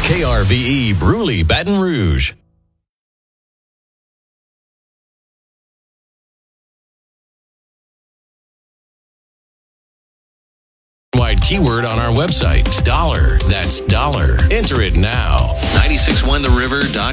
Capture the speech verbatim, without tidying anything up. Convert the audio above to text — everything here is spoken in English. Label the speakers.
Speaker 1: K R V E Bruley, Baton Rouge. Wide keyword on our website, dollar. That's dollar. Enter it now. nine six one the river dot